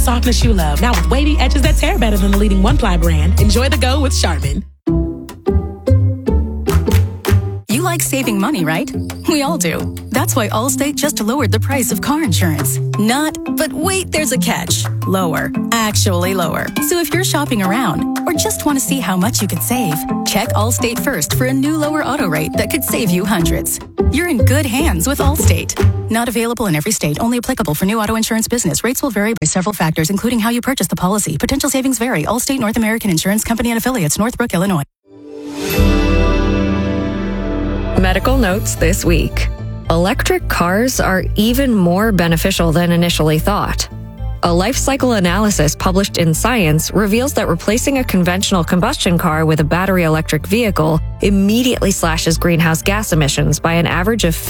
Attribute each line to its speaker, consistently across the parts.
Speaker 1: softness you love. Now with wavy edges that tear better than the leading one-ply brand. Enjoy the go with Charmin.
Speaker 2: You like saving money, right? We all do. That's why Allstate just lowered the price of car insurance. But wait, there's a catch. Lower. Actually lower. So if you're shopping around or just want to see how much you could save, check Allstate first for a new lower auto rate that could save you hundreds. You're in good hands with Allstate. Not available in every state. Only applicable for new auto insurance business. Rates will vary by several factors, including how you purchase the policy. Potential savings vary. Allstate North American Insurance Company and Affiliates, Northbrook, Illinois.
Speaker 3: Medical notes this week. Electric cars are even more beneficial than initially thought. A life cycle analysis published in Science reveals that replacing a conventional combustion car with a battery electric vehicle immediately slashes greenhouse gas emissions by an average of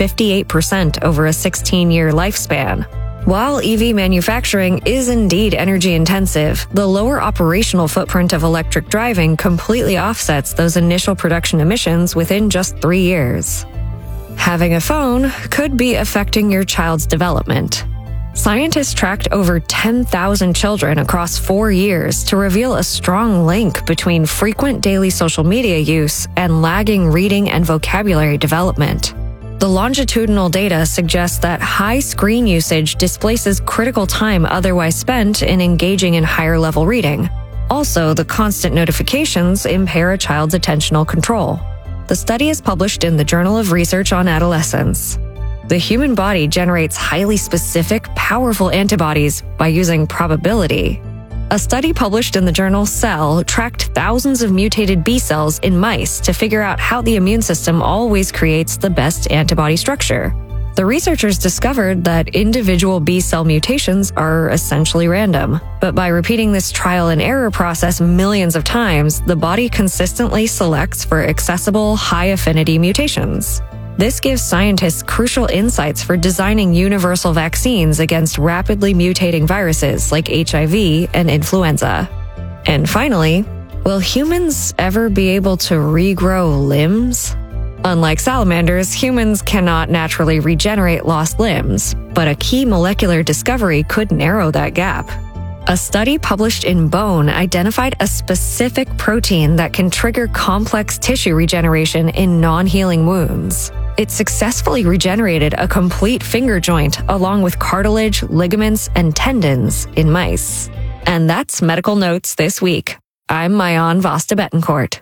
Speaker 3: 58% over a 16-year lifespan. While EV manufacturing is indeed energy intensive, the lower operational footprint of electric driving completely offsets those initial production emissions within just 3 years. Having a phone could be affecting your child's development. Scientists tracked over 10,000 children across 4 years to reveal a strong link between frequent daily social media use and lagging reading and vocabulary development. The longitudinal data suggests that high screen usage displaces critical time otherwise spent in engaging in higher-level reading. Also, the constant notifications impair a child's attentional control. The study is published in the Journal of Research on Adolescence. The human body generates highly specific, powerful antibodies by using probability. A study published in the journal Cell tracked thousands of mutated B cells in mice to figure out how the immune system always creates the best antibody structure. The researchers discovered that individual B cell mutations are essentially random, but by repeating this trial and error process millions of times, the body consistently selects for accessible, high-affinity mutations. This gives scientists crucial insights for designing universal vaccines against rapidly mutating viruses like HIV and influenza. And finally, will humans ever be able to regrow limbs? Unlike salamanders, humans cannot naturally regenerate lost limbs, but a key molecular discovery could narrow that gap. A study published in Bone identified a specific protein that can trigger complex tissue regeneration in non-healing wounds. It successfully regenerated a complete finger joint along with cartilage, ligaments, and tendons in mice. And that's Medical Notes this week. I'm Mayan Vasta Betancourt.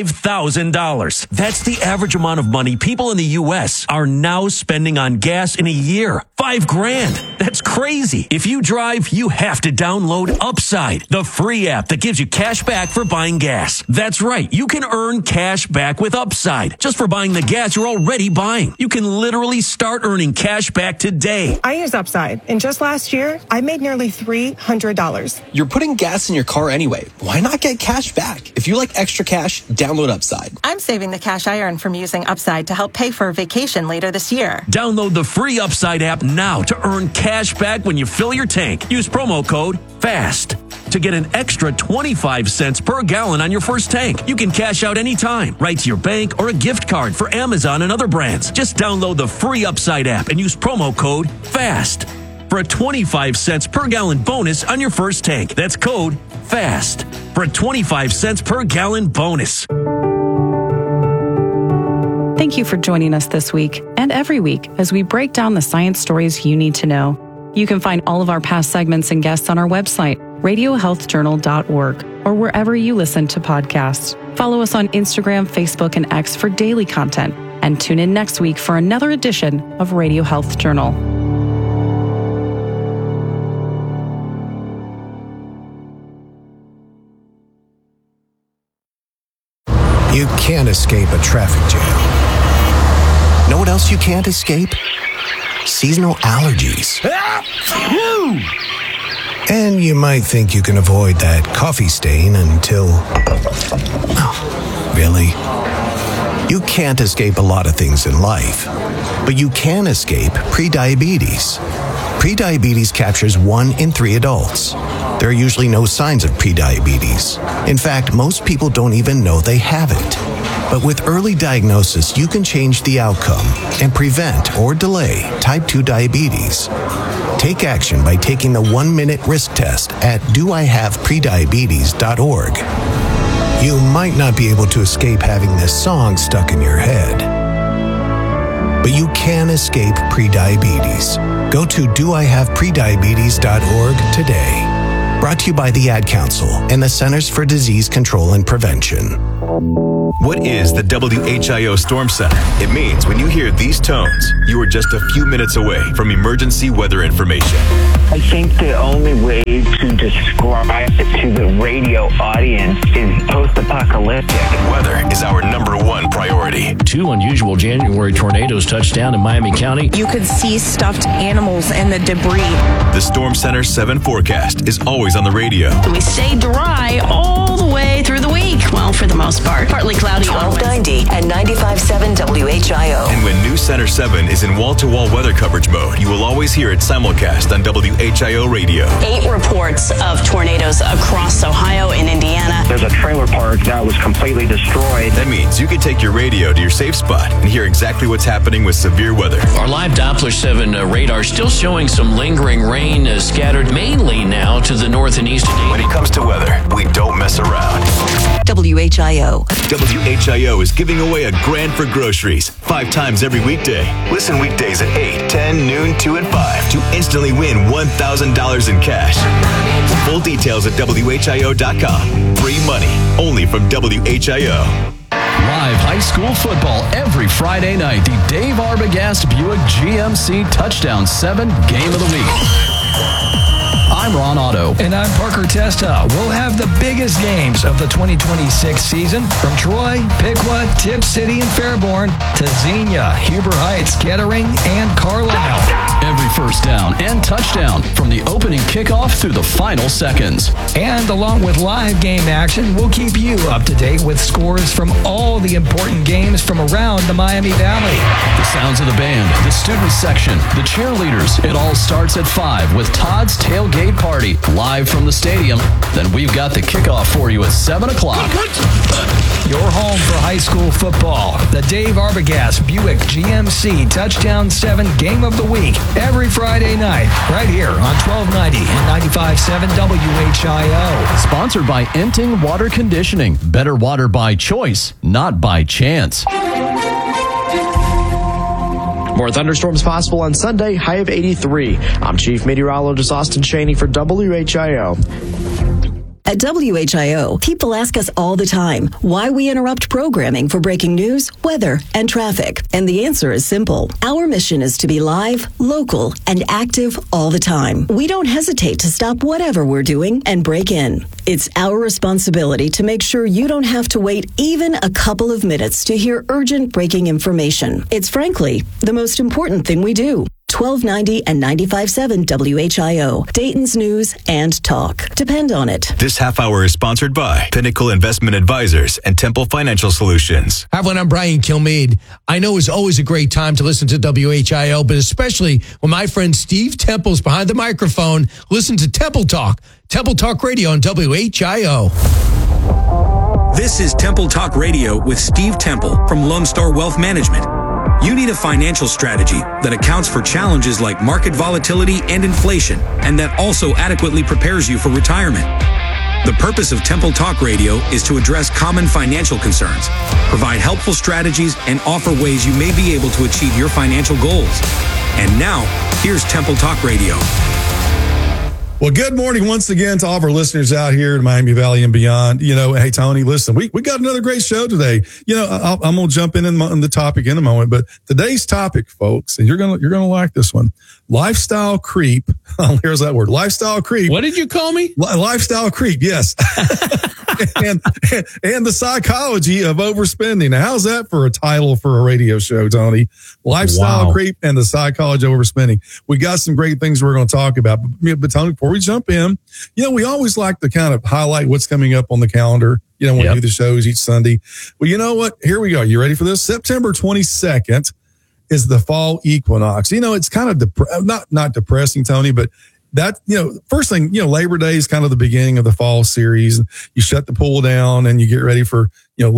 Speaker 4: $5,000. That's the average amount of money people in the U.S. are now spending on gas in a year. $5,000. That's crazy. If you drive, you have to download Upside, the free app that gives you cash back for buying gas. That's right. You can earn cash back with Upside just for buying the gas you're already buying. You can literally start earning cash back today.
Speaker 5: I use Upside, and just last year, I made nearly $300.
Speaker 6: You're putting gas in your car anyway. Why not get cash back? If you like extra cash, download Upside.
Speaker 7: I'm saving the cash I earn from using Upside to help pay for a vacation later this year.
Speaker 4: Download the free Upside app now to earn cash back when you fill your tank. Use promo code FAST to get an extra 25 cents per gallon on your first tank. You can cash out anytime, right to your bank or a gift card for Amazon and other brands. Just download the free Upside app and use promo code FAST for a 25 cents per gallon bonus on your first tank. That's code FAST for a 25 cents per gallon bonus.
Speaker 8: Thank you for joining us this week and every week as we break down the science stories you need to know. You can find all of our past segments and guests on our website, radiohealthjournal.org, or wherever you listen to podcasts. Follow us on Instagram, Facebook, and X for daily content, and tune in next week for another edition of Radio Health Journal.
Speaker 9: You can't escape a traffic jam. Know what else you can't escape? Seasonal allergies. And you might think you can avoid that coffee stain until... Oh, really? You can't escape a lot of things in life, but you can escape prediabetes. Prediabetes captures 1 in 3 adults. There are usually no signs of prediabetes. In fact, most people don't even know they have it. But with early diagnosis, you can change the outcome and prevent or delay type 2 diabetes. Take action by taking the 1-minute risk test at doihaveprediabetes.org. You might not be able to escape having this song stuck in your head, but you can escape prediabetes. Go to doihaveprediabetes.org today. Brought to you by the Ad Council and the Centers for Disease Control and Prevention.
Speaker 10: What is the WHIO Storm Center? It means when you hear these tones, you are just a few minutes away from emergency weather information.
Speaker 11: I think the only way to describe it to the radio audience is post-apocalyptic.
Speaker 10: Weather is our #1 priority.
Speaker 12: 2 unusual January tornadoes touched down in Miami County.
Speaker 13: You could see stuffed animals and the debris.
Speaker 10: The Storm Center 7 forecast is always on the radio.
Speaker 14: We stay dry all the way through the week. Well, for the most part. Partly cloudy on
Speaker 15: 1290 and 95.7 WHIO.
Speaker 10: And when News Center 7 is in wall-to-wall weather coverage mode, you will always hear it simulcast on WHIO radio.
Speaker 14: 8 reports of tornadoes across Ohio and Indiana.
Speaker 11: There's a trailer park that was completely destroyed.
Speaker 10: That means you can take your radio to your safe spot and hear exactly what's happening with severe weather.
Speaker 12: Our live Doppler 7 radar still showing some lingering rain scattered mainly now to the north and east.
Speaker 10: When it comes to weather, we don't mess around.
Speaker 15: WHIO.
Speaker 10: WHIO is giving away a grand for groceries 5 times every weekday. Listen weekdays at 8, 10, noon, 2, and 5 to instantly win $1,000 in cash. Full details at WHIO.com. Free money only from WHIO.
Speaker 16: Live high school football every Friday night. The Dave Arbogast Buick GMC Touchdown 7 Game of the Week. I'm Ron Otto.
Speaker 17: And I'm Parker Testa. We'll have the biggest games of the 2026 season from Troy, Piqua, Tip City, and Fairborn to Xenia, Huber Heights, Kettering, and Carlisle.
Speaker 16: Every first down and touchdown from the opening kickoff through the final seconds.
Speaker 17: And along with live game action, we'll keep you up to date with scores from all the important games from around the Miami Valley.
Speaker 16: The sounds of the band, the student section, the cheerleaders. It all starts at 5 with Todd's Tailgate Party live from the stadium. Then we've got the kickoff for you at 7 o'clock.
Speaker 17: Your home for high school football. The Dave Arbogast Buick GMC Touchdown 7 Game of the Week. Every Friday night, right here on 1290 and 95.7 WHIO.
Speaker 16: Sponsored by Enting Water Conditioning. Better water by choice, not by chance.
Speaker 18: More thunderstorms possible on Sunday, high of 83. I'm Chief Meteorologist Austin Cheney for WHIO.
Speaker 15: At WHIO, people ask us all the time why we interrupt programming for breaking news, weather, and traffic. And the answer is simple. Our mission is to be live, local, and active all the time. We don't hesitate to stop whatever we're doing and break in. It's our responsibility to make sure you don't have to wait even a couple of minutes to hear urgent breaking information. It's frankly the most important thing we do. 1290 and 95.7 WHIO, Dayton's news and talk. Depend on it.
Speaker 10: This half hour is sponsored by Pinnacle Investment Advisors and Temple Financial Solutions.
Speaker 19: Hi, everyone. I'm Brian Kilmeade. I know it's always a great time to listen to WHIO, but especially when my friend Steve Temple's behind the microphone. Listen to Temple Talk Radio on WHIO.
Speaker 20: This is Temple Talk Radio with Steve Temple from Lone Star Wealth Management. You need a financial strategy that accounts for challenges like market volatility and inflation, and that also adequately prepares you for retirement. The purpose of Temple Talk Radio is to address common financial concerns, provide helpful strategies, and offer ways you may be able to achieve your financial goals. And now, here's Temple Talk Radio.
Speaker 21: Well, good morning once again to all of our listeners out here in Miami Valley and beyond. You know, hey, Tony, listen, we got another great show today. You know, I'm going to jump in the topic in a moment, but today's topic, folks, and you're going to like this one. Lifestyle creep. Here's that word. Lifestyle creep.
Speaker 19: What did you call me?
Speaker 21: Lifestyle creep. Yes. and the psychology of overspending. Now, how's that for a title for a radio show, Tony? Lifestyle creep and the psychology of overspending. We got some great things we're going to talk about. But Tony, before we jump in, you know, we always like to kind of highlight what's coming up on the calendar, you know, when we do the shows each Sunday. Well, you know what? Here we go. You ready for this? September 22nd is the fall equinox. You know, it's kind of not depressing, Tony, but that, you know, first thing, you know, Labor Day is kind of the beginning of the fall series. You shut the pool down and you get ready for, you know, a little bit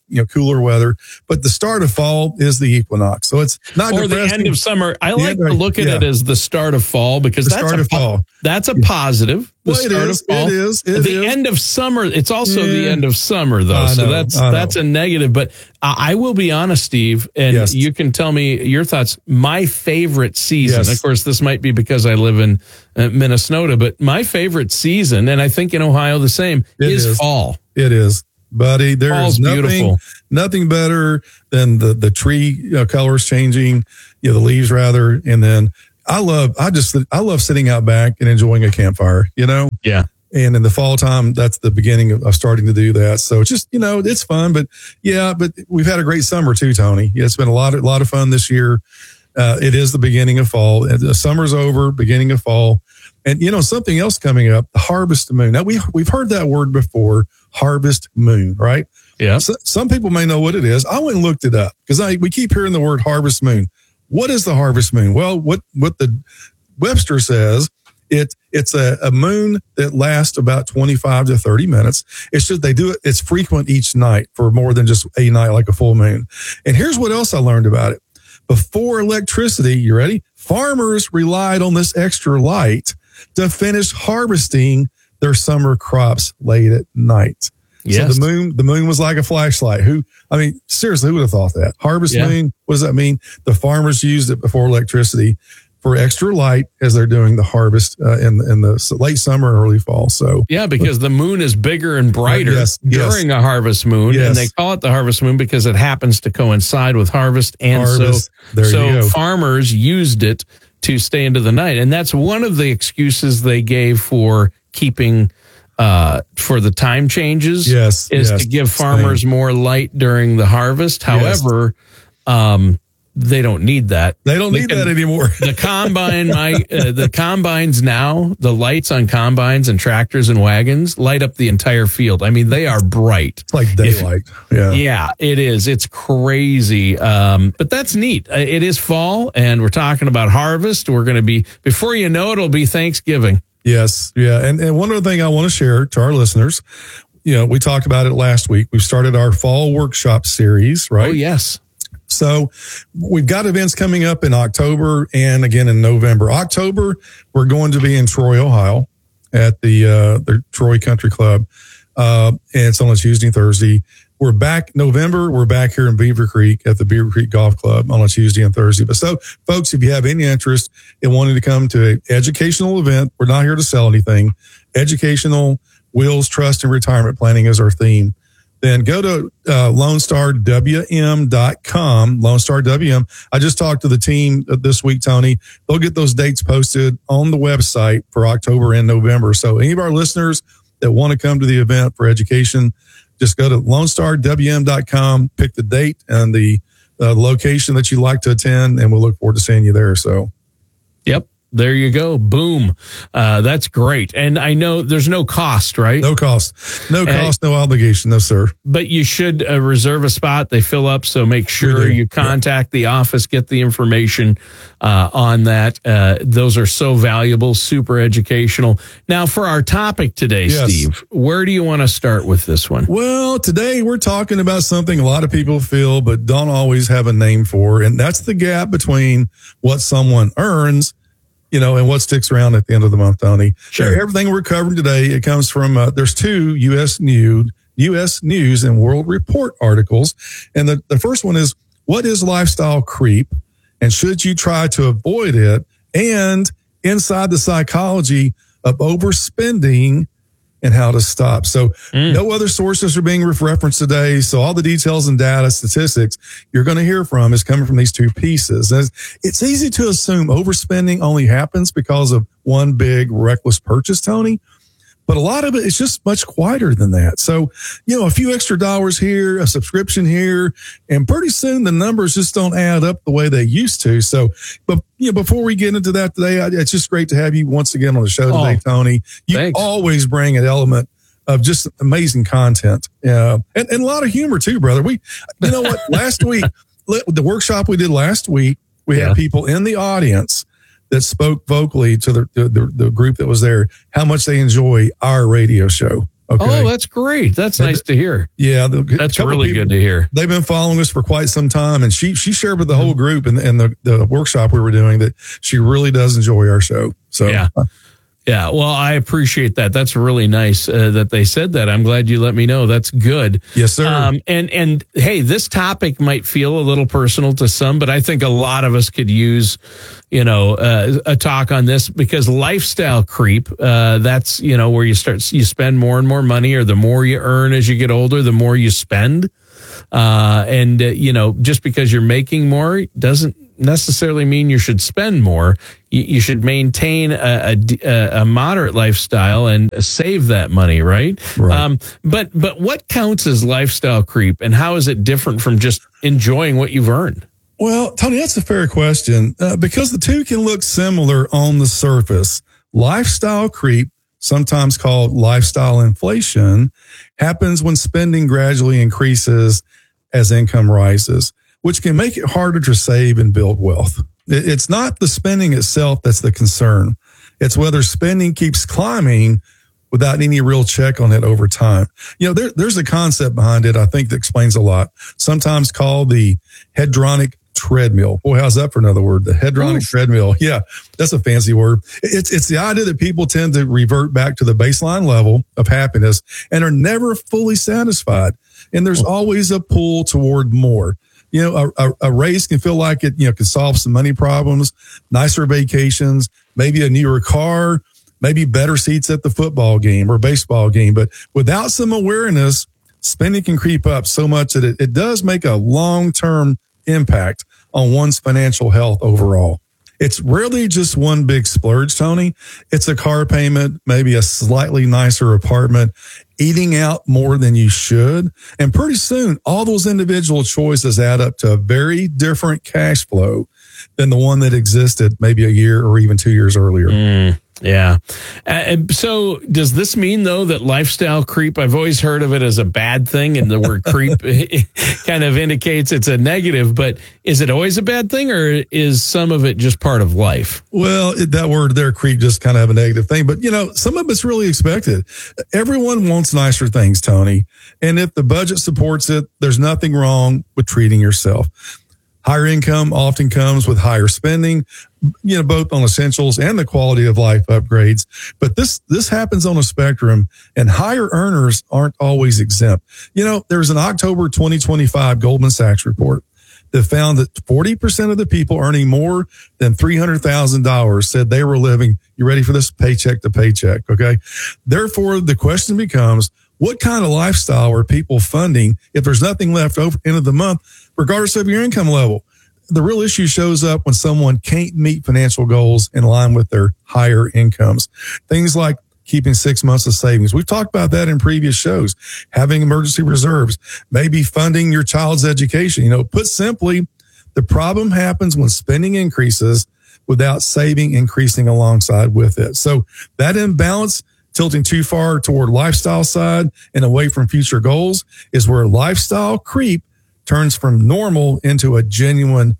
Speaker 21: cooler weather. But the start of fall is the equinox. So it's not
Speaker 1: or the end of summer. I like to look at it as the start of fall because that's a positive. The start of fall. It is. The end of summer. It's also the end of summer, though. So that's a negative. But I will be honest, Steve, and you can tell me your thoughts. My favorite season, of course, this might be because I live in Minnesota, but my favorite season, and I think in Ohio the same, is fall.
Speaker 21: It is. Buddy, there is nothing better than the tree colors changing, the leaves rather, and then I love sitting out back and enjoying a campfire,
Speaker 1: Yeah.
Speaker 21: And in the fall time, that's the beginning of starting to do that. So it's just, it's fun, but we've had a great summer too, Tony. Yeah, it's been a lot of fun this year. It is the beginning of fall. The summer's over, beginning of fall. And, something else coming up, the harvest moon. Now, we've heard that word before, harvest moon, right?
Speaker 1: Yeah.
Speaker 21: So, some people may know what it is. I went and looked it up because we keep hearing the word harvest moon. What is the harvest moon? Well, what the Webster says, it's a moon that lasts about 25 to 30 minutes. It's just it's frequent each night for more than just a night like a full moon. And here's what else I learned about it. Before electricity, you ready? Farmers relied on this extra light to finish harvesting their summer crops late at night.
Speaker 1: Yes.
Speaker 21: So the moon was like a flashlight. Seriously, who would have thought that? Harvest moon, what does that mean? The farmers used it before electricity for extra light as they're doing the harvest in the late summer, early fall. So
Speaker 1: because the moon is bigger and brighter during a harvest moon, and they call it the harvest moon because it happens to coincide with harvest, and so farmers used it to stay into the night, and that's one of the excuses they gave for keeping for the time changes. To give farmers more light during the harvest. However, they don't need that.
Speaker 21: They don't need that anymore.
Speaker 1: The combines now, the lights on combines and tractors and wagons light up the entire field. I mean, they are bright.
Speaker 21: It's like daylight.
Speaker 1: Yeah, it is. It's crazy. But that's neat. It is fall, and we're talking about harvest. We're going to be, before you know it, it'll be Thanksgiving.
Speaker 21: Yes. Yeah. And one other thing I want to share to our listeners, we talked about it last week. We've started our fall workshop series, right?
Speaker 1: Oh, yes.
Speaker 21: So we've got events coming up in October and again in November. October, we're going to be in Troy, Ohio at the Troy Country Club. And it's on a Tuesday and Thursday. We're back November. We're back here in Beaver Creek at the Beaver Creek Golf Club on a Tuesday and Thursday. But so, folks, if you have any interest in wanting to come to an educational event, we're not here to sell anything. Educational, wills, trust, and retirement planning is our theme. Then go to LoneStarWM.com, Lone Star WM. I just talked to the team this week, Tony. They'll get those dates posted on the website for October and November. So any of our listeners that want to come to the event for education, just go to LoneStarWM.com, pick the date and the location that you'd like to attend, and we'll look forward to seeing you there. So,
Speaker 1: yep. There you go. Boom. That's great. And I know there's no cost, right?
Speaker 21: No cost. No cost, no obligation. No, sir.
Speaker 1: But you should reserve a spot. They fill up. So make sure you contact the office, get the information on that. Those are so valuable, super educational. Now, for our topic today, Steve, where do you want to start with this one?
Speaker 21: Well, today we're talking about something a lot of people feel but don't always have a name for, and that's the gap between what someone earns and what sticks around at the end of the month, Tony.
Speaker 1: Sure.
Speaker 21: Everything we're covering today, it comes from, there's two U.S. News and World Report articles. And the first one is, what is lifestyle creep? And should you try to avoid it? And inside the psychology of overspending and how to stop. So no other sources are being referenced today. So all the details and data, statistics you're going to hear from is coming from these two pieces. And it's easy to assume overspending only happens because of one big reckless purchase, Tony. But a lot of it is just much quieter than that. So, a few extra dollars here, a subscription here, and pretty soon the numbers just don't add up the way they used to. So, but before we get into that today, it's just great to have you once again on the show today, Tony. You always bring an element of just amazing content, and a lot of humor too, brother. Last week, the workshop we did last week, we had people in the audience that spoke vocally to the group that was there, how much they enjoy our radio show. Okay.
Speaker 1: Oh, that's great. That's nice to hear.
Speaker 21: Yeah.
Speaker 1: That's really good to hear.
Speaker 21: They've been following us for quite some time. And she shared with the whole group and the workshop we were doing that she really does enjoy our show. So
Speaker 1: yeah. Yeah, well, I appreciate that. That's really nice that they said that. I'm glad you let me know. That's good.
Speaker 21: Yes, sir.
Speaker 1: And hey, this topic might feel a little personal to some, but I think a lot of us could use, a talk on this because lifestyle creep. That's where you spend more and more money, or the more you earn as you get older, the more you spend. Just because you're making more doesn't necessarily mean you should spend more. You should maintain a moderate lifestyle and save that money, right? But what counts as lifestyle creep, and how is it different from just enjoying what you've earned?
Speaker 21: Well, Tony, that's a fair question because the two can look similar on the surface. Lifestyle creep, sometimes called lifestyle inflation, happens when spending gradually increases as income rises, which can make it harder to save and build wealth. It's not the spending itself that's the concern. It's whether spending keeps climbing without any real check on it over time. There's a concept behind it, I think, that explains a lot, sometimes called the hedonic treadmill. Boy, how's that for another word? The hedonic treadmill. Yeah, that's a fancy word. It's the idea that people tend to revert back to the baseline level of happiness and are never fully satisfied. And there's always a pull toward more. A raise can feel like it, can solve some money problems, nicer vacations, maybe a newer car, maybe better seats at the football game or baseball game. But without some awareness, spending can creep up so much that it does make a long-term impact on one's financial health overall. It's rarely just one big splurge, Tony. It's a car payment, maybe a slightly nicer apartment, eating out more than you should. And pretty soon, all those individual choices add up to a very different cash flow than the one that existed maybe a year or even 2 years earlier.
Speaker 1: Yeah. So does this mean, though, that lifestyle creep, I've always heard of it as a bad thing, and the word creep kind of indicates it's a negative, but is it always a bad thing, or is some of it just part of life?
Speaker 21: Well, that word there, creep, just kind of have a negative thing, but some of it's really expected. Everyone wants nicer things, Tony. And if the budget supports it, there's nothing wrong with treating yourself. Higher income often comes with higher spending, both on essentials and the quality of life upgrades. But this happens on a spectrum, and higher earners aren't always exempt. There's an October 2025 Goldman Sachs report that found that 40% of the people earning more than $300,000 said they were living, you ready for this, paycheck to paycheck, okay? Therefore, the question becomes, what kind of lifestyle are people funding if there's nothing left over end of the month, regardless of your income level? The real issue shows up when someone can't meet financial goals in line with their higher incomes. Things like keeping 6 months of savings. We've talked about that in previous shows. Having emergency reserves, maybe funding your child's education. Put simply, the problem happens when spending increases without saving increasing alongside with it. So that imbalance, tilting too far toward lifestyle side and away from future goals, is where lifestyle creep turns from normal into a genuine,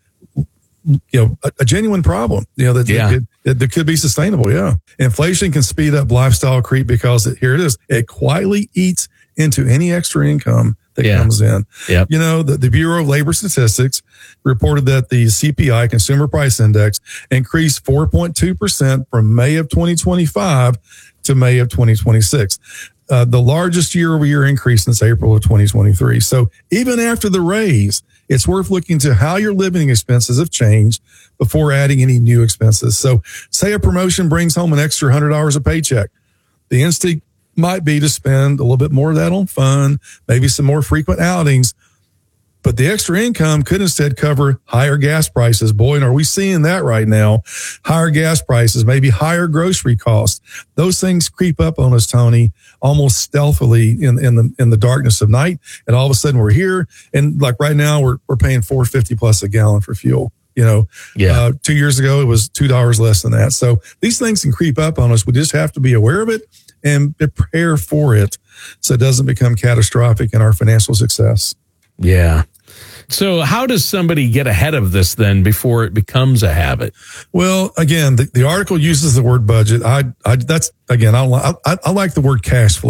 Speaker 21: a genuine problem, that could be sustainable. Yeah. Inflation can speed up lifestyle creep because it quietly eats into any extra income that comes in.
Speaker 1: Yep.
Speaker 21: The Bureau of Labor Statistics reported that the CPI, Consumer Price Index, increased 4.2% from May of 2025 to May of 2026. The largest year-over-year increase since April of 2023. So even after the raise, it's worth looking to how your living expenses have changed before adding any new expenses. So say a promotion brings home an extra $100 a paycheck. The instinct might be to spend a little bit more of that on fun, maybe some more frequent outings. But the extra income could instead cover higher gas prices. Boy, and are we seeing that right now? Higher gas prices, maybe higher grocery costs. Those things creep up on us, Tony, almost stealthily in the darkness of night. And all of a sudden we're here. And like right now, we're paying $4.50 plus a gallon for fuel. 2 years ago, it was $2 less than that. So these things can creep up on us. We just have to be aware of it and prepare for it so it doesn't become catastrophic in our financial success.
Speaker 1: Yeah. So how does somebody get ahead of this then before it becomes a habit?
Speaker 21: Well, again, the article uses the word budget. I like the word cash flow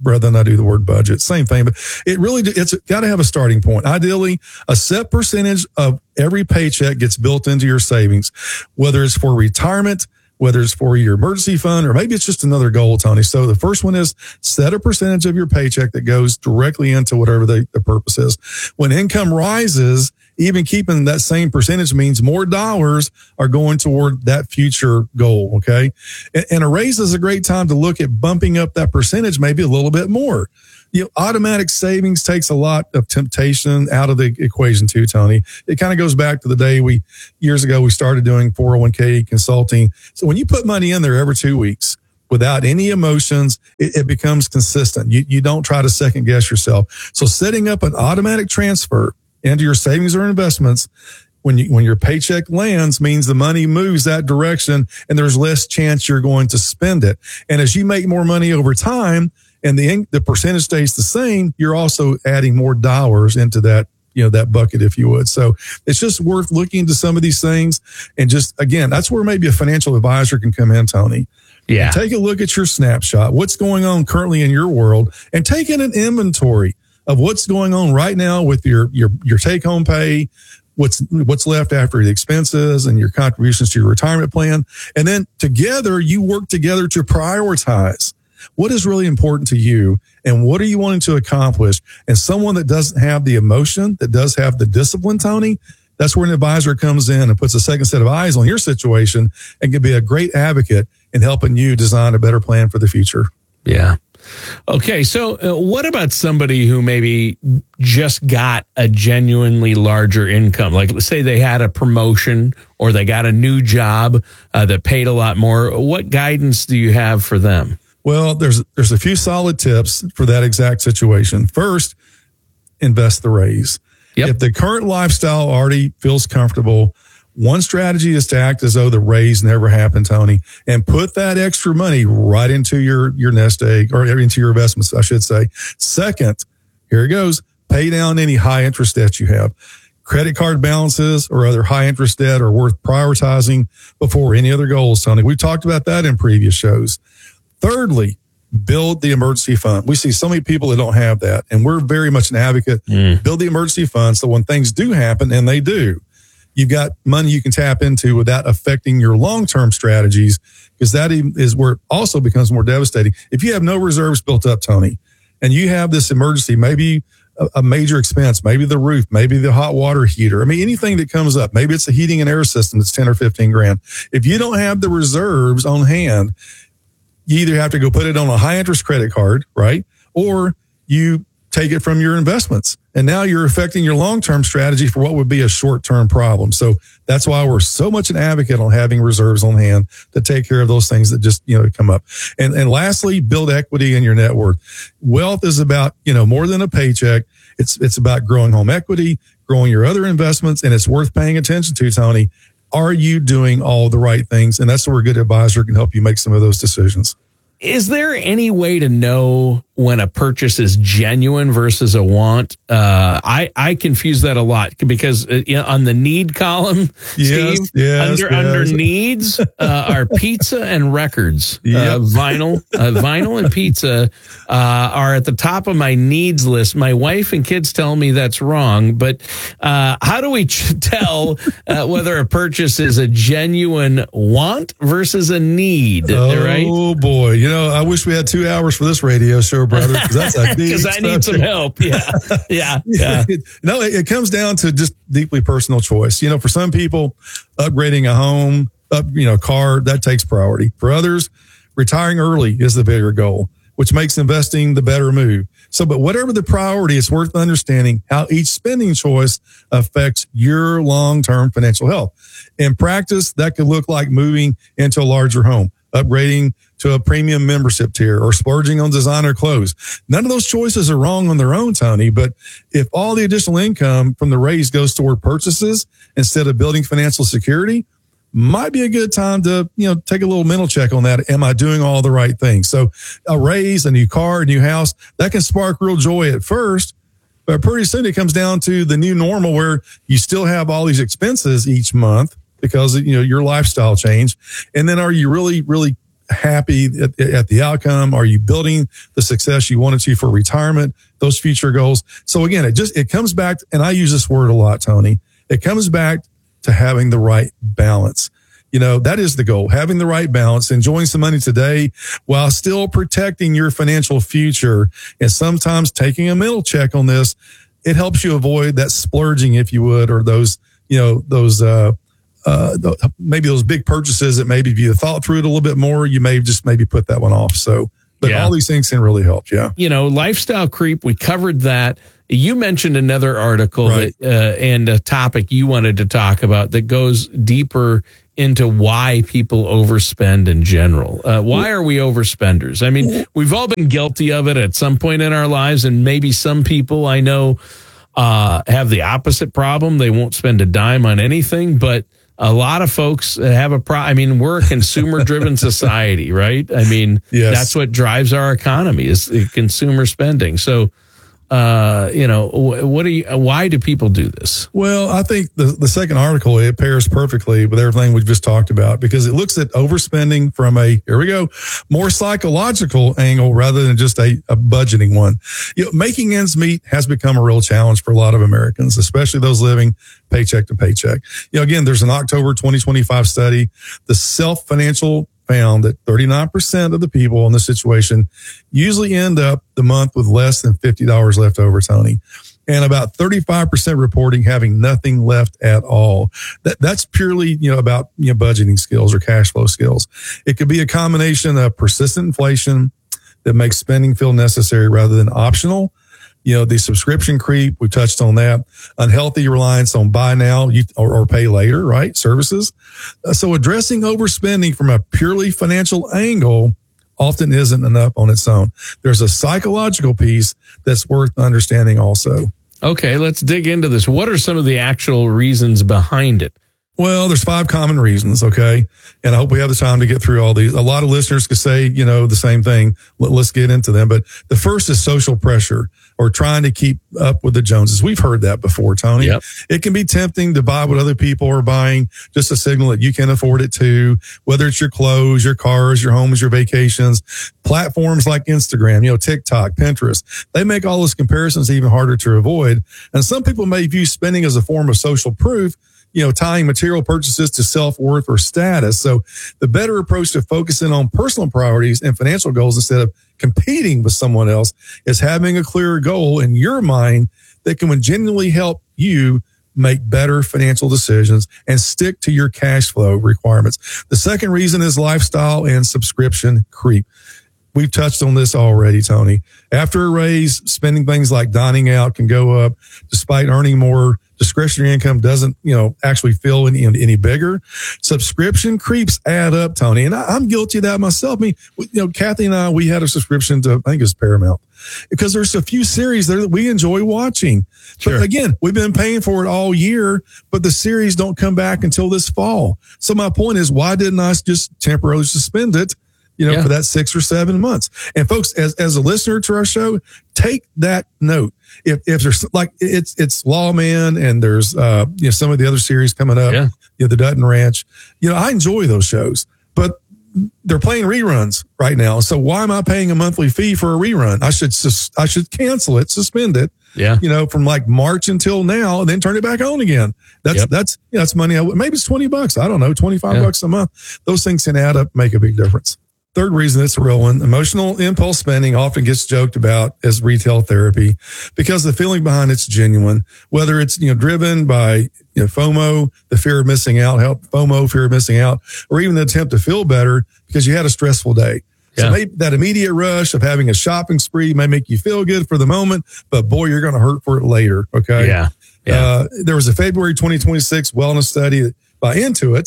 Speaker 21: rather than I do the word budget. Same thing, but it's got to have a starting point. Ideally, a set percentage of every paycheck gets built into your savings, whether it's for retirement, whether it's for your emergency fund, or maybe it's just another goal, Tony. So the first one is set a percentage of your paycheck that goes directly into whatever the purpose is. When income rises, even keeping that same percentage means more dollars are going toward that future goal. Okay. And a raise is a great time to look at bumping up that percentage, maybe a little bit more. Automatic savings takes a lot of temptation out of the equation too, Tony. It kind of goes back to the day years ago, we started doing 401k consulting. So when you put money in there every 2 weeks without any emotions, it becomes consistent. You don't try to second guess yourself. So setting up an automatic transfer into your savings or investments when your paycheck lands means the money moves that direction and there's less chance you're going to spend it. And as you make more money over time, and the percentage stays the same, you're also adding more dollars into that, that bucket, if you would. So it's just worth looking into some of these things. And just, again, that's where maybe a financial advisor can come in, Tony. Yeah. And take a look at your snapshot, what's going on currently in your world, and take in an inventory of what's going on right now with your take home pay, what's left after the expenses and your contributions to your retirement plan. And then together, you work together to prioritize what is really important to you and what are you wanting to accomplish. And someone that doesn't have the emotion, that does have the discipline, Tony, that's where an advisor comes in and puts a second set of eyes on your situation and can be a great advocate in helping you design a better plan for the future.
Speaker 1: Yeah. Okay. So what about somebody who maybe just got a genuinely larger income? Like, let's say they had a promotion or they got a new job that paid a lot more. What guidance do you have for them?
Speaker 21: Well, there's a few solid tips for that exact situation. First, invest the raise. Yep. If the current lifestyle already feels comfortable, one strategy is to act as though the raise never happened, Tony, and put that extra money right into your nest egg, or into your investments, I should say. Second, here it goes, pay down any high interest debt you have. Credit card balances or other high interest debt are worth prioritizing before any other goals, Tony. We've talked about that in previous shows. Thirdly, build the emergency fund. We see so many people that don't have that, and we're very much an advocate. Build the emergency fund so when things do happen, and they do, you've got money you can tap into without affecting your long-term strategies, because that is where it also becomes more devastating. If you have no reserves built up, Tony, and you have this emergency, maybe a major expense, maybe the roof, maybe the hot water heater. I mean, anything that comes up, maybe it's a heating and air system that's 10 or 15 grand. If you don't have the reserves on hand, you either have to go put it on a high interest credit card, right? Or you take it from your investments. And now you're affecting your long-term strategy for what would be a short-term problem. So that's why we're so much an advocate on having reserves on hand to take care of those things that just, come up. And lastly, build equity in your net worth. Wealth is about, more than a paycheck. It's about growing home equity, growing your other investments, and it's worth paying attention to, Tony. Are you doing all the right things? And that's where a good advisor can help you make some of those decisions.
Speaker 1: Is there any way to know when a purchase is genuine versus a want? I confuse that a lot because on the need column, Steve, under needs are pizza and records. Vinyl and pizza are at the top of my needs list. My wife and kids tell me that's wrong, but how do we tell whether a purchase is a genuine want versus a need? Right?
Speaker 21: Oh boy, I wish we had 2 hours for this radio show, brother, because that's a deep
Speaker 1: because I need some help. Yeah.
Speaker 21: No, it comes down to just deeply personal choice. For some people, upgrading a home, car, that takes priority. For others, retiring early is the bigger goal, which makes investing the better move. So, but whatever the priority, it's worth understanding how each spending choice affects your long-term financial health. In practice, that could look like moving into a larger home, upgrading to a premium membership tier, or splurging on designer clothes. None of those choices are wrong on their own, Tony, but if all the additional income from the raise goes toward purchases instead of building financial security, might be a good time to, take a little mental check on that. Am I doing all the right things? So a raise, a new car, a new house, that can spark real joy at first, but pretty soon it comes down to the new normal where you still have all these expenses each month because, your lifestyle changed. And then are you really, really happy at the outcome? Are you building the success you wanted to for retirement, those future goals? So again, it comes back, and I use this word a lot, Tony. It comes back to having the right balance. That is the goal, having the right balance, enjoying some money today while still protecting your financial future. And sometimes taking a mental check on this, it helps you avoid that splurging, if you would, or those maybe those big purchases that maybe if you thought through it a little bit more, you may just maybe put that one off. So, but all these things can really help. Yeah.
Speaker 1: Lifestyle creep, we covered that. You mentioned another article and a topic you wanted to talk about that goes deeper into why people overspend in general. Why are we overspenders? I mean, we've all been guilty of it at some point in our lives, and maybe some people I know have the opposite problem. They won't spend a dime on anything, but a lot of folks have a problem. I mean, we're a consumer-driven society, right? I mean, that's what drives our economy is consumer spending. So, why do people do this?
Speaker 21: Well, I think the second article, it pairs perfectly with everything we've just talked about, because it looks at overspending from more psychological angle rather than just a budgeting one. Making ends meet has become a real challenge for a lot of Americans, especially those living paycheck to paycheck. Again, there's an October 2025 study, the Self Financial found that 39% of the people in this situation usually end up the month with less than $50 left over, Tony. And about 35% reporting having nothing left at all. That's purely, about, budgeting skills or cash flow skills. It could be a combination of persistent inflation that makes spending feel necessary rather than optional. The subscription creep, we touched on that. Unhealthy reliance on buy now or pay later, right? Services. So addressing overspending from a purely financial angle often isn't enough on its own. There's a psychological piece that's worth understanding also.
Speaker 1: Okay, let's dig into this. What are some of the actual reasons behind it?
Speaker 21: Well, there's 5 common reasons, okay? And I hope we have the time to get through all these. A lot of listeners could say, the same thing. Let's get into them. But the first is social pressure or trying to keep up with the Joneses. We've heard that before, Tony.
Speaker 1: Yep.
Speaker 21: It can be tempting to buy what other people are buying, just a signal that you can afford it too, whether it's your clothes, your cars, your homes, your vacations. Platforms like Instagram, TikTok, Pinterest, they make all those comparisons even harder to avoid. And some people may view spending as a form of social proof, tying material purchases to self-worth or status. So the better approach to focusing on personal priorities and financial goals instead of competing with someone else is having a clearer goal in your mind that can genuinely help you make better financial decisions and stick to your cash flow requirements. The second reason is lifestyle and subscription creep. We've touched on this already, Tony. After a raise, spending things like dining out can go up despite earning more. Discretionary income doesn't, actually feel any bigger. Subscription creeps add up, Tony. And I'm guilty of that myself. I mean, Kathy and I, we had a subscription to, I think it was Paramount, because there's a few series there that we enjoy watching. Sure. But again, we've been paying for it all year, but the series don't come back until this fall. So my point is, why didn't I just temporarily suspend it? For that 6 or 7 months. And folks, as a listener to our show, take that note. If there's it's Lawman and there's some of the other series coming up, the Dutton Ranch, I enjoy those shows, but they're playing reruns right now. So why am I paying a monthly fee for a rerun? I should cancel it, suspend it.
Speaker 1: Yeah.
Speaker 21: From like March until now, and then turn it back on again. That's money. Maybe it's $20. I don't know, $25 a month. Those things can add up, make a big difference. Third reason, it's a real one. Emotional impulse spending often gets joked about as retail therapy because the feeling behind it's genuine, whether it's, driven by FOMO, the fear of missing out, fear of missing out, or even the attempt to feel better because you had a stressful day. So maybe that immediate rush of having a shopping spree may make you feel good for the moment, but boy, you're going to hurt for it later. Okay.
Speaker 1: Yeah.
Speaker 21: There was a February 2026 wellness study by Intuit.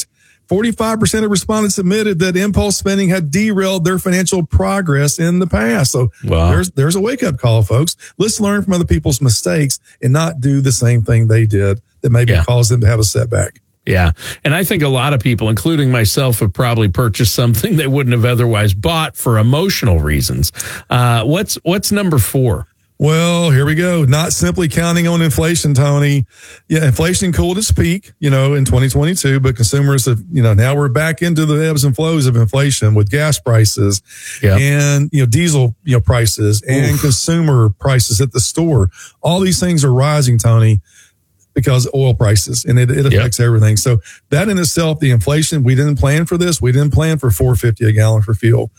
Speaker 21: 45% of respondents admitted that impulse spending had derailed their financial progress in the past. So there's a wake-up call, folks. Let's learn from other people's mistakes and not do the same thing they did that maybe caused them to have a setback.
Speaker 1: Yeah. And I think a lot of people, including myself, have probably purchased something they wouldn't have otherwise bought for emotional reasons. What's number 4?
Speaker 21: Well, here we go. Not simply counting on inflation, Tony. Yeah, inflation cooled its peak, in 2022, but consumers have, now we're back into the ebbs and flows of inflation with gas prices and, diesel, prices and consumer prices at the store. All these things are rising, Tony, because of oil prices, and it affects everything. So that in itself, the inflation, we didn't plan for this. We didn't plan for $4.50 a gallon for fuel,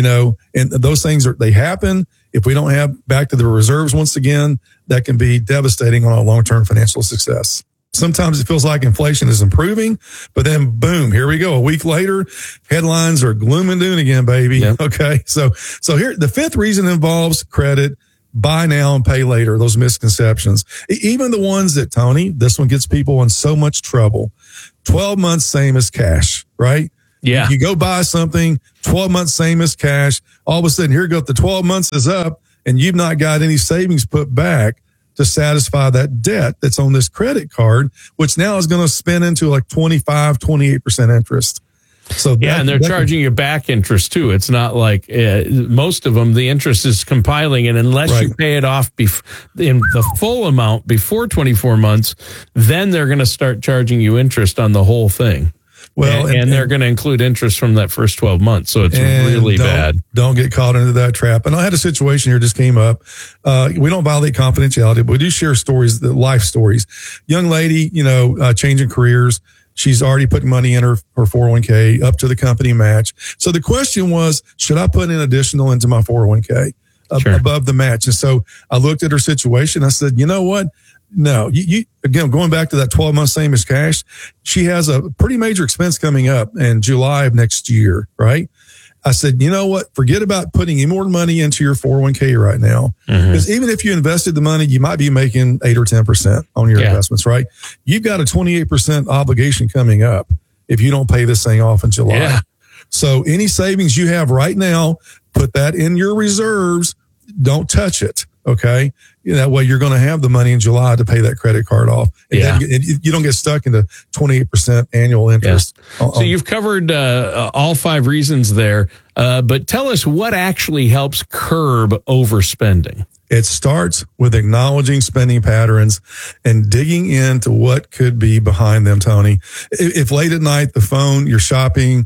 Speaker 21: and those things they happen. If we don't have back to the reserves once again, that can be devastating on our long-term financial success. Sometimes it feels like inflation is improving, but then boom, here we go. A week later, headlines are gloom and doom again, baby. Yep. Okay. So here, the fifth reason involves credit, buy now and pay later, those misconceptions. Even the ones that, Tony, this one gets people in so much trouble. 12 months, same as cash, right?
Speaker 1: Yeah.
Speaker 21: You go buy something, 12 months, same as cash. All of a sudden, here you go, the 12 months is up and you've not got any savings put back to satisfy that debt that's on this credit card, which now is going to spin into like 25, 28% interest. So
Speaker 1: and they're charging you back interest too. It's not like most of them, the interest is compiling, and unless you pay it off in the full amount before 24 months, then they're going to start charging you interest on the whole thing. Well, and they're going to include interest from that first 12 months. So it's really bad. Don't get caught into that trap. And I had a situation here just came up. We don't violate confidentiality, but we do share stories, life stories. Young lady, changing careers. She's already putting money in her 401k up to the company match. So the question was, should I put an additional into my 401k above the match? And so I looked at her situation. I said, you know what? No, you again, going back to that 12 months, same as cash. She has a pretty major expense coming up in July of next year, right? I said, you know what? Forget about putting any more money into your 401k right now. Because even if you invested the money, you might be making 8 or 10% on your investments, right? You've got a 28% obligation coming up if you don't pay this thing off in July. Yeah. So any savings you have right now, put that in your reserves. Don't touch it. Okay. That way you're going to have the money in July to pay that credit card off. And then you don't get stuck into 28% annual interest. Yeah. So you've covered all 5 reasons there. But tell us what actually helps curb overspending. It starts with acknowledging spending patterns and digging into what could be behind them, Tony. If late at night, the phone, you're shopping,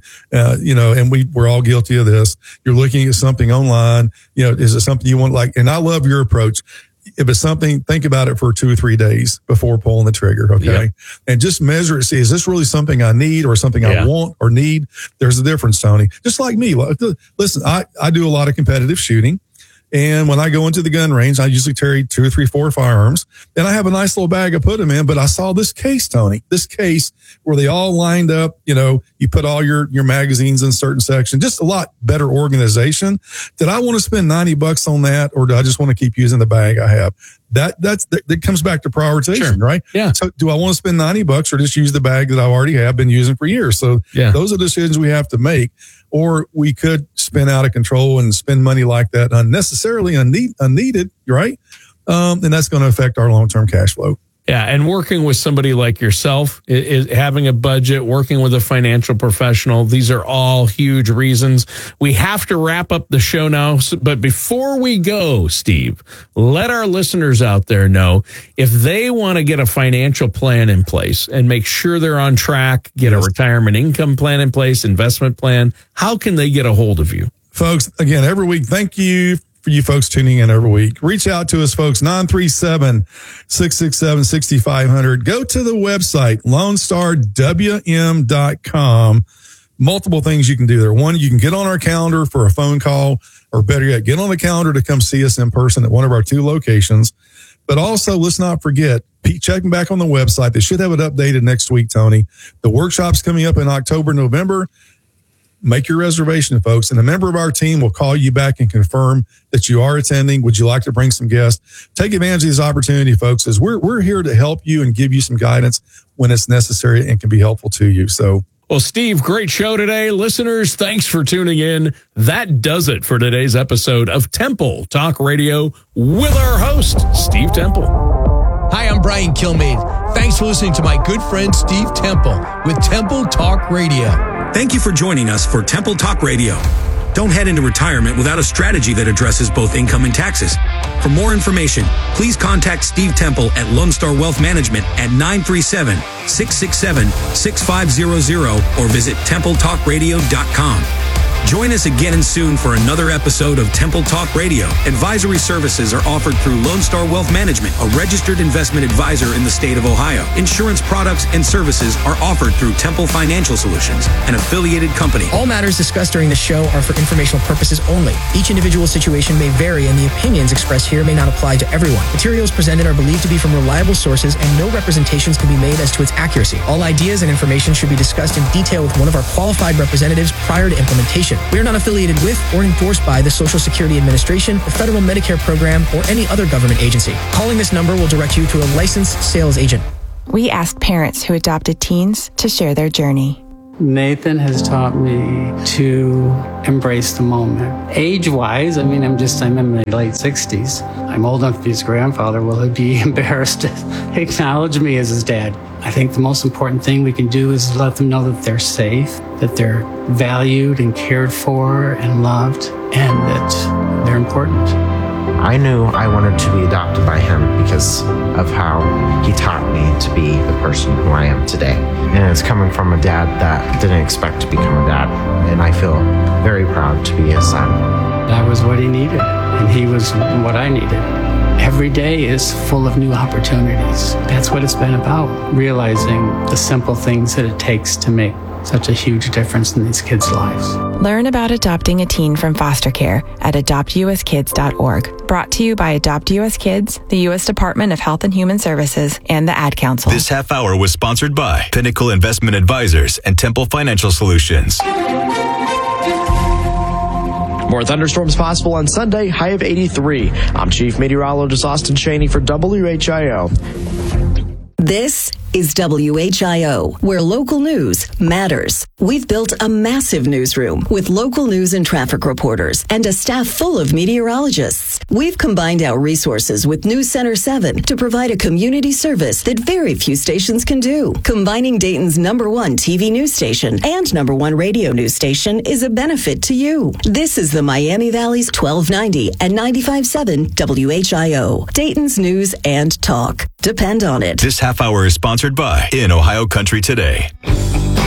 Speaker 1: and we're all guilty of this. You're looking at something online, is it something you want and I love your approach. If it's something, think about it for 2 or 3 days before pulling the trigger. Okay. Yep. And just measure it. See, is this really something I need or something I want or need? There's a difference, Tony. Just like me. Listen, I do a lot of competitive shooting. And when I go into the gun range, I usually carry 2 or 3, 4 firearms. And I have a nice little bag I put them in. But I saw this case, Tony, where they all lined up. You put all your magazines in a certain section. Just a lot better organization. Did I want to spend $90 on that, or do I just want to keep using the bag I have? That comes back to prioritization, right? Yeah. So do I want to spend $90 or just use the bag that I already have been using for years? So those are decisions we have to make. Or we could spin out of control and spend money like that unnecessarily, unneeded, right? And that's going to affect our long-term cash flow. Yeah, and working with somebody like yourself, is having a budget, working with a financial professional, these are all huge reasons. We have to wrap up the show now, but before we go, Steve, let our listeners out there know if they want to get a financial plan in place and make sure they're on track, get a retirement income plan in place, investment plan, how can they get a hold of you? Folks, again, every week, thank you for you folks tuning in every week. Reach out to us, folks, 937-667-6500. Go to the website, LoneStarWM.com. Multiple things you can do there. One, you can get on our calendar for a phone call, or better yet, get on the calendar to come see us in person at one of our 2 locations. But also, let's not forget, checking back on the website. They should have it updated next week, Tony. The workshop's coming up in October, November. Make your reservation, folks, and a member of our team will call you back and confirm that you are attending. Would you like to bring some guests? Take advantage of this opportunity, folks, as we're here to help you and give you some guidance when it's necessary and can be helpful to you. So, well, Steve, great show today. Listeners, thanks for tuning in. That does it for today's episode of Temple Talk Radio with our host, Steve Temple.
Speaker 19: Hi, I'm Brian Kilmeade. Thanks for listening to my good friend Steve Temple with Temple Talk Radio.
Speaker 20: Thank you for joining us for Temple Talk Radio. Don't head into retirement without a strategy that addresses both income and taxes. For more information, please contact Steve Temple at Lone Star Wealth Management at 937-667-6500 or visit TempleTalkRadio.com. Join us again and soon for another episode of Temple Talk Radio. Advisory services are offered through Lone Star Wealth Management, a registered investment advisor in the state of Ohio. Insurance products and services are offered through Temple Financial Solutions, an affiliated company.
Speaker 2: All matters discussed during the show are for informational purposes only. Each individual situation may vary, and the opinions expressed here may not apply to everyone. Materials presented are believed to be from reliable sources, and no representations can be made as to its accuracy. All ideas and information should be discussed in detail with one of our qualified representatives prior to implementation. We are not affiliated with or endorsed by the Social Security Administration, the Federal Medicare Program, or any other government agency. Calling this number will direct you to a licensed sales agent.
Speaker 22: We asked parents who adopted teens to share their journey.
Speaker 23: Nathan has taught me to embrace the moment. Age-wise, I'm in my late 60s. I'm old enough to be his grandfather. Will he be embarrassed to acknowledge me as his dad? I think the most important thing we can do is let them know that they're safe, that they're valued and cared for and loved, and that they're important.
Speaker 24: I knew I wanted to be adopted by him because of how he taught me to be the person who I am today. And it's coming from a dad that didn't expect to become a dad. And I feel very proud to be his son.
Speaker 23: That was what he needed, and he was what I needed. Every day is full of new opportunities. That's what it's been about, realizing the simple things that it takes to make such a huge difference in these kids' lives.
Speaker 22: Learn about adopting a teen from foster care at adoptuskids.org. Brought to you by Adopt US Kids, the U.S. Department of Health and Human Services, and the Ad Council.
Speaker 10: This half hour was sponsored by Pinnacle Investment Advisors and Temple Financial Solutions.
Speaker 18: More thunderstorms possible on Sunday, high of 83. I'm Chief Meteorologist Austin Cheney for WHIO.
Speaker 15: This is WHIO, where local news matters. We've built a massive newsroom with local news and traffic reporters and a staff full of meteorologists. We've combined our resources with News Center 7 to provide a community service that very few stations can do. Combining Dayton's #1 TV news station and #1 radio news station is a benefit to you. This is the Miami Valley's 1290 and 95.7 WHIO, Dayton's news and talk. Depend on it.
Speaker 10: This half hour is sponsored by In Ohio Country Today.